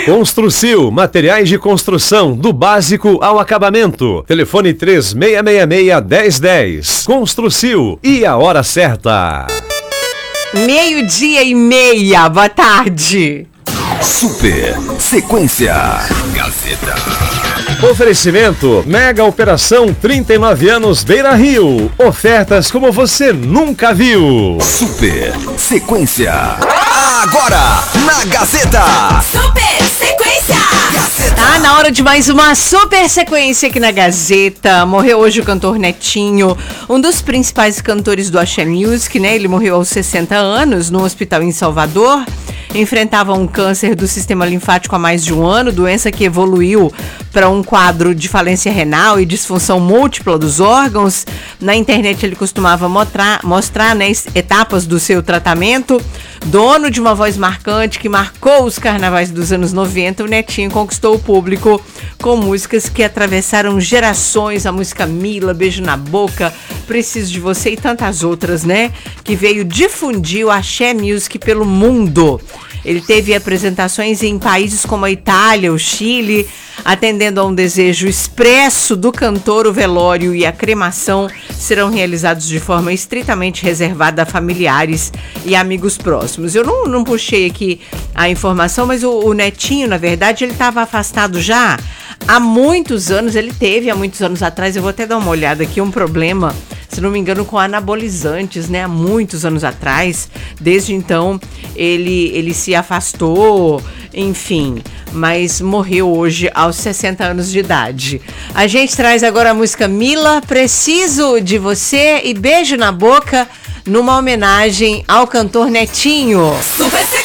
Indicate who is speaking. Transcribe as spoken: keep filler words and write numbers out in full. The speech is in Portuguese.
Speaker 1: Construcil, materiais de construção, do básico ao acabamento. Telefone três seis seis seis, um zero um zero. Construcil, e a hora certa.
Speaker 2: Meio-dia e meia, boa tarde.
Speaker 3: Super Sequência Gazeta.
Speaker 1: Oferecimento Mega Operação trinta e nove anos Beira Rio. Ofertas como você nunca viu.
Speaker 3: Super Sequência. Agora na Gazeta.
Speaker 2: Super Sequência Gazeta. Tá na hora de mais uma Super Sequência aqui na Gazeta. Morreu hoje o cantor Netinho, um dos principais cantores do Axé Music, né? Ele morreu aos sessenta anos no hospital em Salvador. Enfrentava um câncer do sistema linfático há mais de um ano, doença que evoluiu para um quadro de falência renal e disfunção múltipla dos órgãos. Na internet ele costumava mostrar, mostrar né, etapas do seu tratamento. Dono de uma voz marcante que marcou os carnavais dos anos noventa, o Netinho conquistou o público com músicas que atravessaram gerações, a música Mila, Beijo na Boca, Preciso de Você e tantas outras, né? Que veio difundir o Axé Music pelo mundo. Ele teve apresentações em países como a Itália, o Chile, atendendo a um desejo expresso do cantor. O velório e a cremação serão realizados de forma estritamente reservada a familiares e amigos próximos. Eu não, não puxei aqui a informação, mas o, o Netinho, na verdade, ele estava afastado já há muitos anos. Ele teve há muitos anos atrás, eu vou até dar uma olhada aqui, um problema, se não me engano, com anabolizantes, né? Há muitos anos atrás. Desde então, ele, ele se afastou, enfim, mas morreu hoje aos sessenta anos de idade. A gente traz agora a música Mila, Preciso de Você e Beijo na Boca, numa homenagem ao cantor Netinho. Super